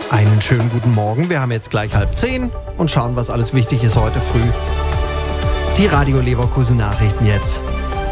Einen schönen guten Morgen. Wir haben jetzt gleich 9:30 und schauen, was alles wichtig ist heute früh. Die Radio Leverkusen Nachrichten jetzt.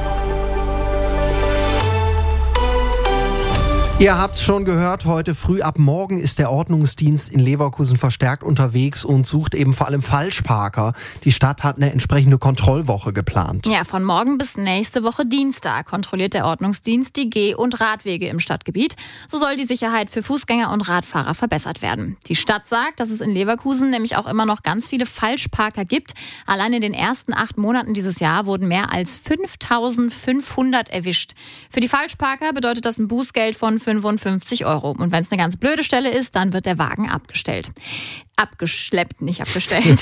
Ihr habt's schon gehört, heute früh ab morgen ist der Ordnungsdienst in Leverkusen verstärkt unterwegs und sucht eben vor allem Falschparker. Die Stadt hat eine entsprechende Kontrollwoche geplant. Ja, von morgen bis nächste Woche Dienstag kontrolliert der Ordnungsdienst die Geh- und Radwege im Stadtgebiet. So soll die Sicherheit für Fußgänger und Radfahrer verbessert werden. Die Stadt sagt, dass es in Leverkusen nämlich auch immer noch ganz viele Falschparker gibt. Allein in den ersten 8 Monaten dieses Jahr wurden mehr als 5.500 erwischt. Für die Falschparker bedeutet das ein Bußgeld von 55 €. Und wenn es eine ganz blöde Stelle ist, dann wird der Wagen abgestellt. Abgeschleppt, nicht abgestellt.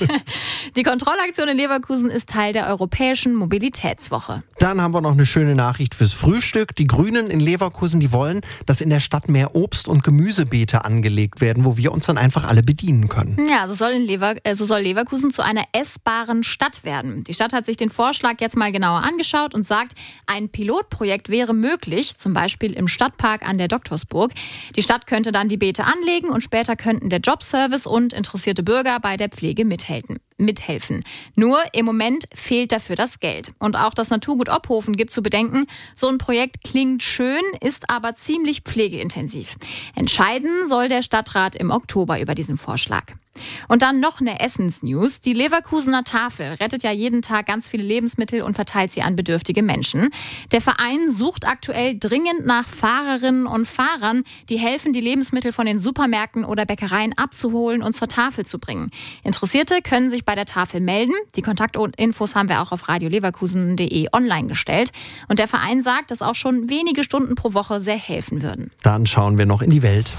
Die Kontrollaktion in Leverkusen ist Teil der Europäischen Mobilitätswoche. Dann haben wir noch eine schöne Nachricht fürs Frühstück. Die Grünen in Leverkusen, die wollen, dass in der Stadt mehr Obst- und Gemüsebeete angelegt werden, wo wir uns dann einfach alle bedienen können. Ja, so soll Leverkusen zu einer essbaren Stadt werden. Die Stadt hat sich den Vorschlag jetzt mal genauer angeschaut und sagt, ein Pilotprojekt wäre möglich, zum Beispiel im Stadtpark an der Doktorsburg. Die Stadt könnte dann die Beete anlegen und später könnten der Jobservice und interessierte Bürger bei der Pflege mithelfen. Nur im Moment fehlt dafür das Geld. Und auch das Naturgut Ophofen gibt zu bedenken, so ein Projekt klingt schön, ist aber ziemlich pflegeintensiv. Entscheiden soll der Stadtrat im Oktober über diesen Vorschlag. Und dann noch eine Essensnews. Die Leverkusener Tafel rettet ja jeden Tag ganz viele Lebensmittel und verteilt sie an bedürftige Menschen. Der Verein sucht aktuell dringend nach Fahrerinnen und Fahrern, die helfen, die Lebensmittel von den Supermärkten oder Bäckereien abzuholen und zur Tafel zu bringen. Interessierte können sich bei der Tafel melden. Die Kontaktinfos haben wir auch auf radioleverkusen.de online gestellt. Und der Verein sagt, dass auch schon wenige Stunden pro Woche sehr helfen würden. Dann schauen wir noch in die Welt.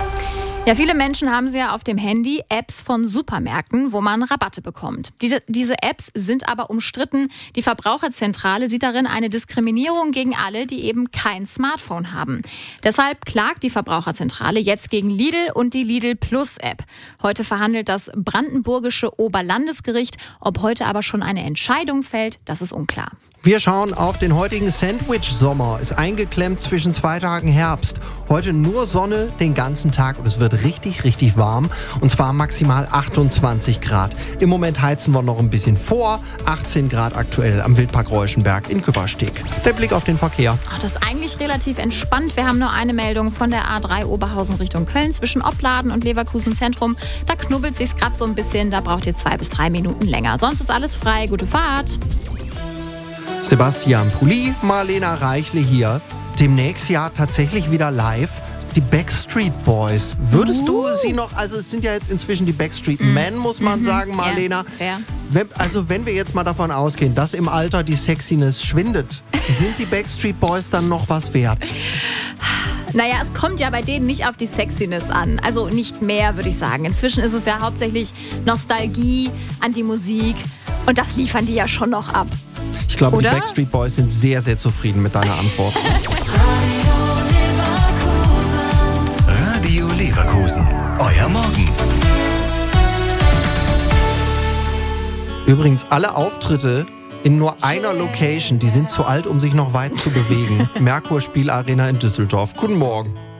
Ja, viele Menschen haben ja auf dem Handy Apps von Supermärkten, wo man Rabatte bekommt. Diese Apps sind aber umstritten. Die Verbraucherzentrale sieht darin eine Diskriminierung gegen alle, die eben kein Smartphone haben. Deshalb klagt die Verbraucherzentrale jetzt gegen Lidl und die Lidl Plus App. Heute verhandelt das brandenburgische Oberlandesgericht. Ob heute aber schon eine Entscheidung fällt, das ist unklar. Wir schauen auf den heutigen Sandwich-Sommer. Ist eingeklemmt zwischen 2 Tagen Herbst. Heute nur Sonne den ganzen Tag und es wird richtig, richtig warm. Und zwar maximal 28 Grad. Im Moment heizen wir noch ein bisschen vor. 18 Grad aktuell am Wildpark Reuschenberg in Küppersteg. Der Blick auf den Verkehr. Das ist eigentlich relativ entspannt. Wir haben nur eine Meldung von der A3 Oberhausen Richtung Köln zwischen Opladen und Leverkusen Zentrum. Da knubbelt sich's gerade so ein bisschen. Da braucht ihr 2 bis 3 Minuten länger. Sonst ist alles frei. Gute Fahrt. Sebastian Pulli, Marlena Reichle hier. Demnächst ja tatsächlich wieder live. Die Backstreet Boys. Würdest du sie noch, also es sind ja jetzt inzwischen die Backstreet Men, muss man sagen, Marlena. Ja, wenn wir jetzt mal davon ausgehen, dass im Alter die Sexiness schwindet, sind die Backstreet Boys dann noch was wert? Naja, es kommt ja bei denen nicht auf die Sexiness an. Also nicht mehr, würde ich sagen. Inzwischen ist es ja hauptsächlich Nostalgie an die Musik. Und das liefern die ja schon noch ab. Ich glaube, Oder? Die Backstreet Boys sind sehr, sehr zufrieden mit deiner Antwort. Radio Leverkusen. Euer Morgen. Übrigens, alle Auftritte in nur einer Location, die sind zu alt, um sich noch weit zu bewegen. Merkur Spielarena in Düsseldorf. Guten Morgen.